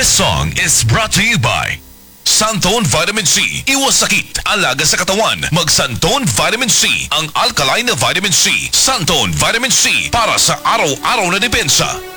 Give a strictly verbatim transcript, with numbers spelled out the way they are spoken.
This song is brought to you by Santone Vitamin C. Iwas sakit, alaga sa katawan. Mag Santone Vitamin C, ang alkaline na vitamin C. Santone Vitamin C, para sa araw-araw na depensa.